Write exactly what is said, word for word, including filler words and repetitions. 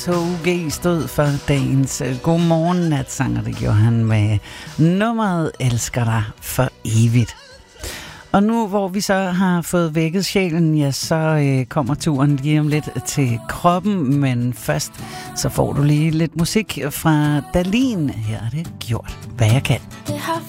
Toge stod for dagens godmorgen natsang, og det gjorde han med nummeret Elsker dig for evigt. Og nu hvor vi så har fået vækket sjælen, ja, så øh, kommer turen lige om lidt til kroppen, men først så får du lige lidt musik fra Dahlin. Her er det gjort, hvad jeg kan. Det har